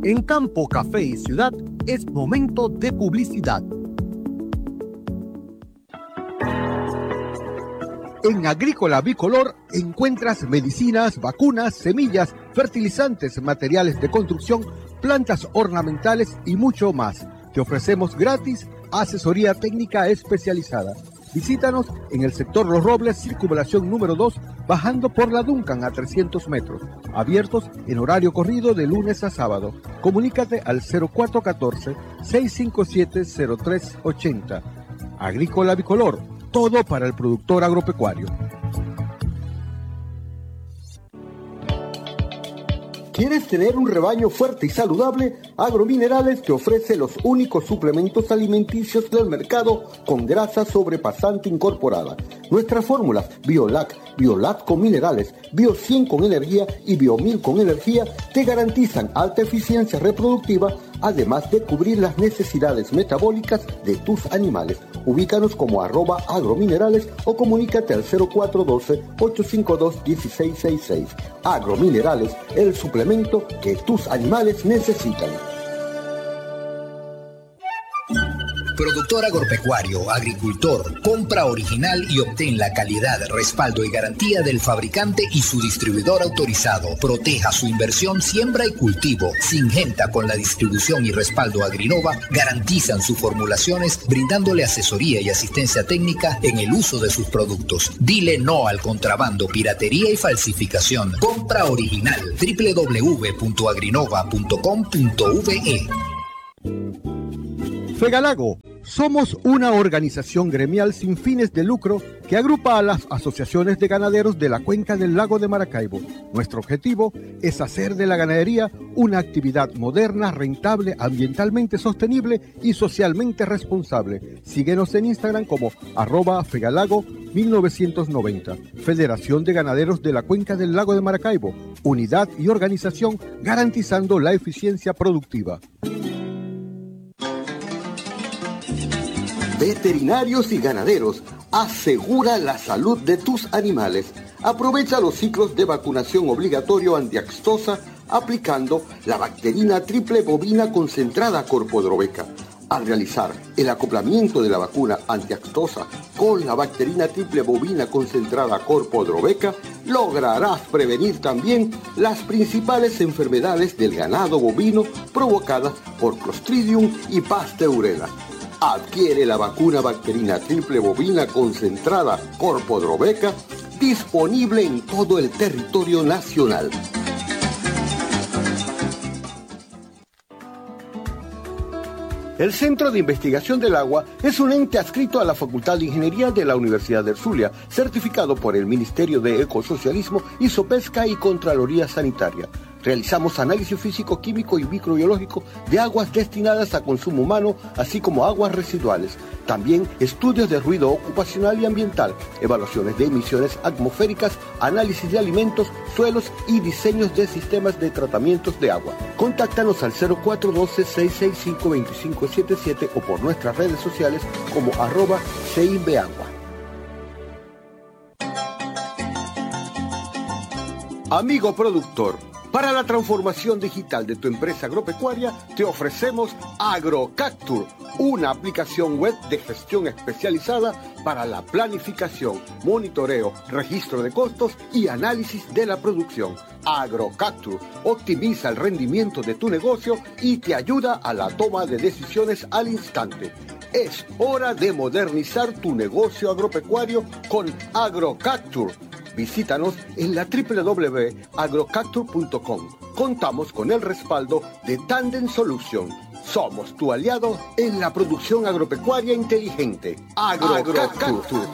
En Campo, Café y Ciudad es momento de publicidad. En Agrícola Bicolor encuentras medicinas, vacunas, semillas, fertilizantes, materiales de construcción, plantas ornamentales y mucho más. Te ofrecemos gratis asesoría técnica especializada. Visítanos en el sector Los Robles, circunvalación número 2, bajando por la Duncan a 300 metros. Abiertos en horario corrido de lunes a sábado. Comunícate al 0414-657-0380. Agrícola Bicolor, todo para el productor agropecuario. ¿Quieres tener un rebaño fuerte y saludable? Agrominerales te ofrece los únicos suplementos alimenticios del mercado con grasa sobrepasante incorporada. Nuestras fórmulas Biolac, Biolac con minerales, Bio100 con energía y Bio1000 con energía te garantizan alta eficiencia reproductiva, además de cubrir las necesidades metabólicas de tus animales. Ubícanos como @agrominerales o comunícate al 0412-852-1666. Agrominerales, el suplemento que tus animales necesitan. Productor agropecuario, agricultor, compra original y obtén la calidad, respaldo y garantía del fabricante y su distribuidor autorizado. Proteja su inversión, siembra y cultivo. Syngenta, con la distribución y respaldo Agrinova, garantizan sus formulaciones, brindándole asesoría y asistencia técnica en el uso de sus productos. Dile no al contrabando, piratería y falsificación. Compra original. www.agrinova.com.ve. Fegalago, somos una organización gremial sin fines de lucro que agrupa a las asociaciones de ganaderos de la cuenca del lago de Maracaibo. Nuestro objetivo es hacer de la ganadería una actividad moderna, rentable, ambientalmente sostenible y socialmente responsable. Síguenos en Instagram como @Fegalago1990. Federación de Ganaderos de la Cuenca del Lago de Maracaibo. Unidad y organización garantizando la eficiencia productiva. Veterinarios y ganaderos, asegura la salud de tus animales. Aprovecha los ciclos de vacunación obligatorio antiaxtosa aplicando la bacterina triple bovina concentrada Corpodroveca. Al realizar el acoplamiento de la vacuna antiaxtosa con la bacterina triple bovina concentrada Corpodroveca, lograrás prevenir también las principales enfermedades del ganado bovino provocadas por Clostridium y Pasteurella. Adquiere la vacuna bacterina triple bovina concentrada Corpodroveca, disponible en todo el territorio nacional. El Centro de Investigación del Agua es un ente adscrito a la Facultad de Ingeniería de la Universidad del Zulia, certificado por el Ministerio de Ecosocialismo, Isopesca y Contraloría Sanitaria. Realizamos análisis físico, químico y microbiológico de aguas destinadas a consumo humano, así como aguas residuales. También estudios de ruido ocupacional y ambiental, evaluaciones de emisiones atmosféricas, análisis de alimentos, suelos y diseños de sistemas de tratamientos de agua. Contáctanos al 0412-665-2577 o por nuestras redes sociales como @CIMBEAGUA. Amigo productor, para la transformación digital de tu empresa agropecuaria, te ofrecemos AgroCapture, una aplicación web de gestión especializada para la planificación, monitoreo, registro de costos y análisis de la producción. AgroCapture optimiza el rendimiento de tu negocio y te ayuda a la toma de decisiones al instante. Es hora de modernizar tu negocio agropecuario con AgroCapture. Visítanos en la www.agrocapture.com. Contamos con el respaldo de Tandem Solution. Somos tu aliado en la producción agropecuaria inteligente. AgroCapture.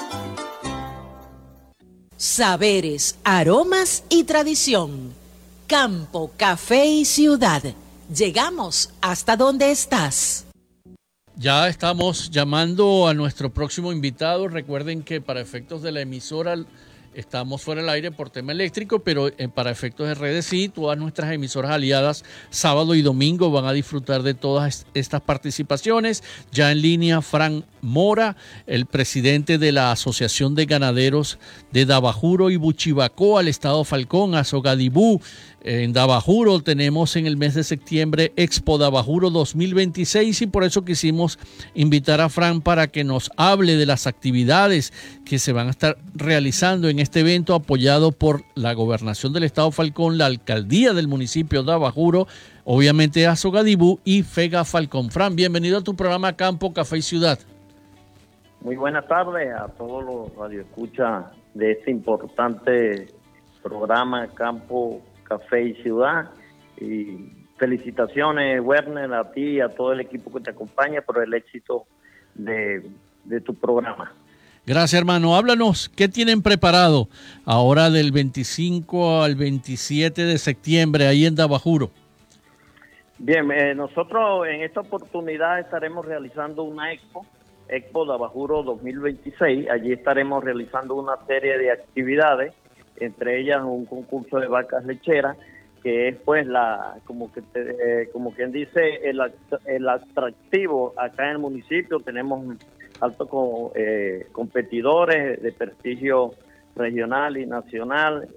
Saberes, aromas y tradición. Campo, café y ciudad. Llegamos hasta donde estás. Ya estamos llamando a nuestro próximo invitado. Recuerden que para efectos de la emisora estamos fuera del aire por tema eléctrico, pero para efectos de redes sí, todas nuestras emisoras aliadas sábado y domingo van a disfrutar de todas estas participaciones. Ya en línea Frank Mora, el presidente de la Asociación de Ganaderos de Dabajuro y Buchibacoa, al estado Falcón, Azogadibú. En Dabajuro tenemos en el mes de septiembre Expo Dabajuro 2026 y por eso quisimos invitar a Fran para que nos hable de las actividades que se van a estar realizando en este evento apoyado por la Gobernación del Estado Falcón, la Alcaldía del municipio de Dabajuro, obviamente Azogadibú y Fega Falcón. Fran, bienvenido a tu programa Campo, Café y Ciudad. Muy buenas tardes a todos los radioescuchas de este importante programa Campo, Café y Ciudad, y felicitaciones, Werner, a ti y a todo el equipo que te acompaña por el éxito de tu programa. Gracias, hermano. Háblanos, ¿qué tienen preparado ahora del 25 al 27 de septiembre ahí en Dabajuro? Bien, nosotros en esta oportunidad estaremos realizando una Expo Dabajuro 2026. Allí estaremos realizando una serie de actividades, entre ellas un concurso de vacas lecheras, que es pues como quien dice el atractivo acá en el municipio. Tenemos altos competidores de prestigio regional y nacional,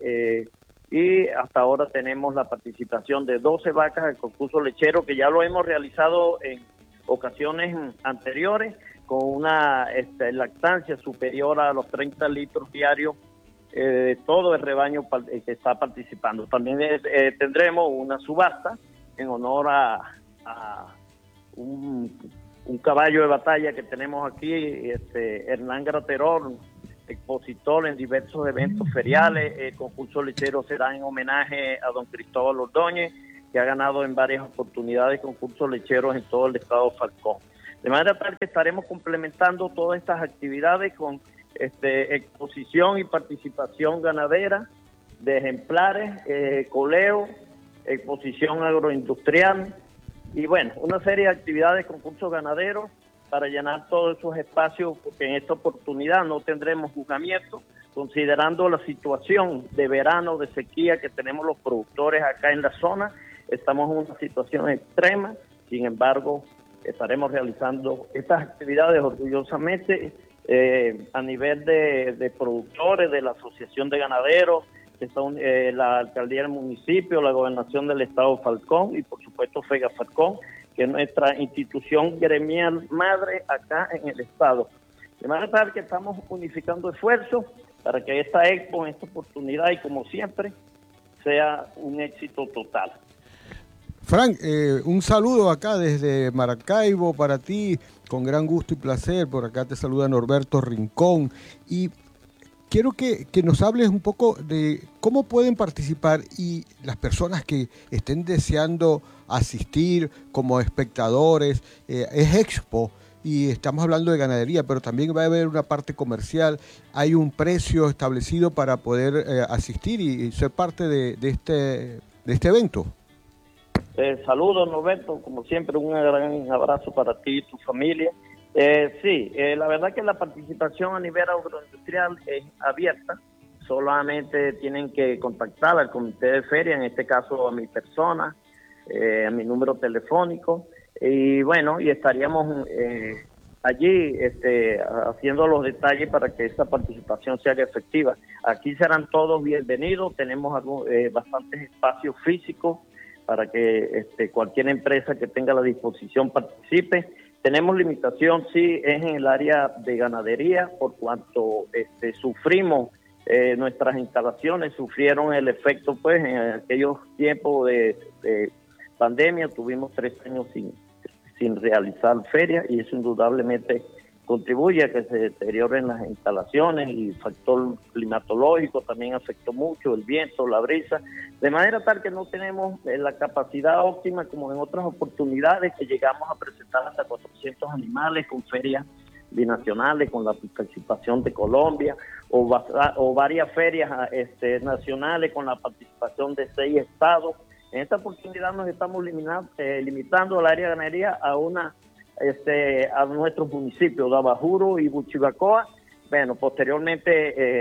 y hasta ahora tenemos la participación de 12 vacas del concurso lechero, que ya lo hemos realizado en ocasiones anteriores con una lactancia superior a los 30 litros diarios. Todo el rebaño que está participando. También tendremos una subasta en honor a un caballo de batalla que tenemos aquí, Hernán Graterol, expositor en diversos eventos feriales. El concurso lechero será en homenaje a don Cristóbal Ordóñez, que ha ganado en varias oportunidades concursos lecheros en todo el estado Falcón. De manera tal que estaremos complementando todas estas actividades con exposición y participación ganadera de ejemplares, coleo, exposición agroindustrial y bueno, una serie de actividades, concursos ganaderos para llenar todos esos espacios, porque en esta oportunidad no tendremos juzgamiento, considerando la situación de verano, de sequía que tenemos los productores acá en la zona. Estamos en una situación extrema, sin embargo, estaremos realizando estas actividades orgullosamente a nivel de productores, de la Asociación de Ganaderos, que son la Alcaldía del municipio, la Gobernación del Estado Falcón y por supuesto Fega Falcón, que es nuestra institución gremial madre acá en el Estado. De manera tal que estamos unificando esfuerzos para que esta expo, en esta oportunidad y como siempre, sea un éxito total. Frank, un saludo acá desde Maracaibo para ti, con gran gusto y placer. Por acá te saluda Norberto Rincón y quiero que nos hables un poco de cómo pueden participar y las personas que estén deseando asistir como espectadores. Es Expo y estamos hablando de ganadería, pero también va a haber una parte comercial. Hay un precio establecido para poder asistir y ser parte de este evento. Saludos, Norberto, como siempre un gran abrazo para ti y tu familia. Sí, la verdad que la participación a nivel agroindustrial es abierta, solamente tienen que contactar al comité de feria, en este caso a mi persona, a mi número telefónico, y bueno, y estaríamos allí haciendo los detalles para que esta participación sea efectiva. Aquí serán todos bienvenidos, tenemos bastantes espacios físicos para que cualquier empresa que tenga la disposición participe. Tenemos limitación, sí, es en el área de ganadería, por cuanto sufrimos, nuestras instalaciones sufrieron el efecto, pues, en aquellos tiempos de pandemia. Tuvimos 3 años sin realizar ferias y eso indudablemente contribuye a que se deterioren las instalaciones, y el factor climatológico también afectó mucho, el viento, la brisa, de manera tal que no tenemos la capacidad óptima como en otras oportunidades que llegamos a presentar hasta 400 animales con ferias binacionales, con la participación de Colombia, o varias ferias nacionales con la participación de 6 estados. En esta oportunidad nos estamos limitando al área de ganadería a nuestros municipios, Dabajuro y Buchibacoa. Bueno, posteriormente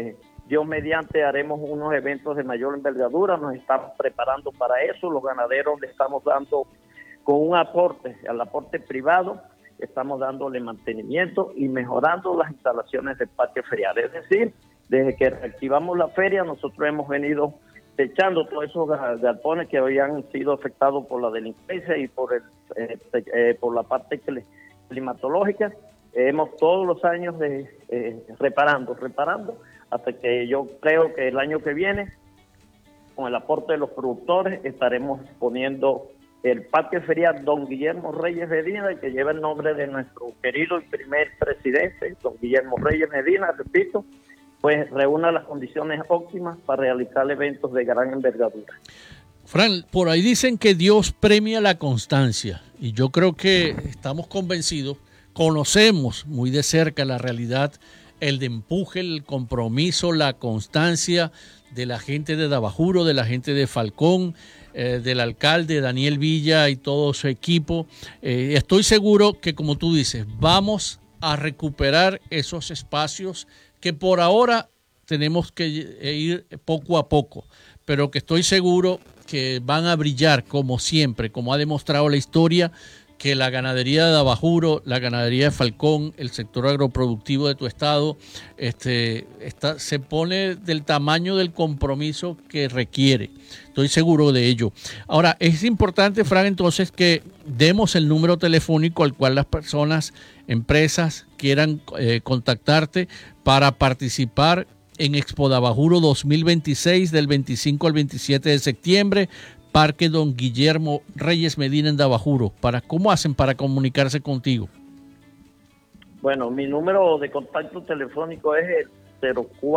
Dios mediante haremos unos eventos de mayor envergadura, nos estamos preparando para eso, los ganaderos le estamos dando con un aporte, al aporte privado, estamos dándole mantenimiento y mejorando las instalaciones del parque ferial. Es decir, desde que reactivamos la feria, nosotros hemos venido echando todos esos galpones que habían sido afectados por la delincuencia y por la parte climatológica. Hemos todos los años reparando, hasta que yo creo que el año que viene, con el aporte de los productores, estaremos poniendo el Parque Ferial Don Guillermo Reyes Medina, que lleva el nombre de nuestro querido y primer presidente, Don Guillermo Reyes Medina, repito, pues reúna las condiciones óptimas para realizar eventos de gran envergadura. Fran, por ahí dicen que Dios premia la constancia, y yo creo que estamos convencidos, conocemos muy de cerca la realidad, el de empuje, el compromiso, la constancia de la gente de Dabajuro, de la gente de Falcón, del alcalde Daniel Villa y todo su equipo. Estoy seguro que, como tú dices, vamos a recuperar esos espacios que por ahora tenemos que ir poco a poco, pero que estoy seguro que van a brillar como siempre, como ha demostrado la historia, que la ganadería de Dabajuro, la ganadería de Falcón, el sector agroproductivo de tu estado, se pone del tamaño del compromiso que requiere. Estoy seguro de ello. Ahora, es importante, Fran, entonces, que demos el número telefónico al cual las personas, empresas, quieran contactarte para participar en Expo Dabajuro 2026 del 25 al 27 de septiembre. Parque Don Guillermo Reyes Medina en Dabajuro. ¿Cómo hacen para comunicarse contigo? Bueno, mi número de contacto telefónico es el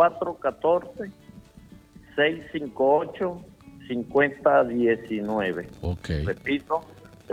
0414-658-5019. Okay. Repito,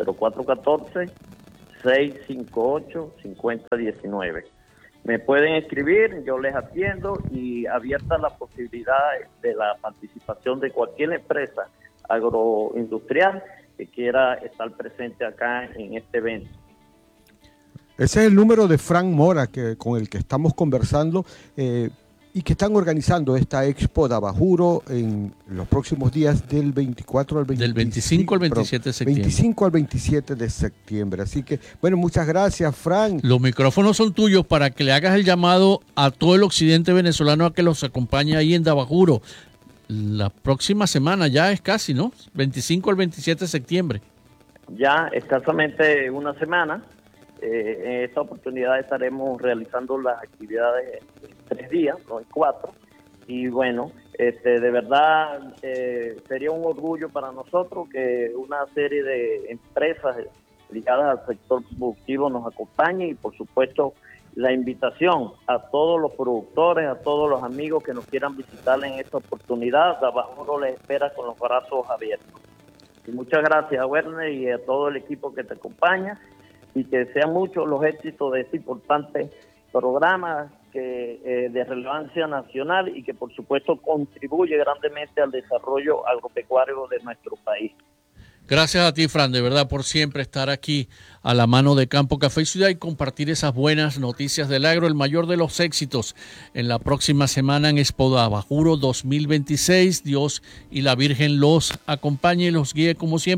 0414-658-5019. Me pueden escribir, yo les atiendo, y abierta la posibilidad de la participación de cualquier empresa agroindustrial que quiera estar presente acá en este evento. Ese es el número de Frank Mora con el que estamos conversando y que están organizando esta Expo Dabajuro en los próximos días del 24 al 25, del 25 al 27 de septiembre. 25 al 27 de septiembre. Así que, bueno, muchas gracias, Frank. Los micrófonos son tuyos para que le hagas el llamado a todo el occidente venezolano a que los acompañe ahí en Dabajuro. La próxima semana ya es casi, ¿no? 25 al 27 de septiembre. Ya escasamente una semana. En esta oportunidad estaremos realizando las actividades en 3 días, no en 4. Y bueno, de verdad sería un orgullo para nosotros que una serie de empresas ligadas al sector productivo nos acompañe, y por supuesto la invitación a todos los productores, a todos los amigos que nos quieran visitar en esta oportunidad. Dabajuro les espera con los brazos abiertos. Y muchas gracias, Werner, y a todo el equipo que te acompaña, y que sean muchos los éxitos de este importante programa de relevancia nacional y que por supuesto contribuye grandemente al desarrollo agropecuario de nuestro país. Gracias a ti, Fran, de verdad, por siempre estar aquí a la mano de Campo Café y Ciudad y compartir esas buenas noticias del agro. El mayor de los éxitos en la próxima semana en Expo Dabajuro 2026. Dios y la Virgen los acompañe y los guíe como siempre.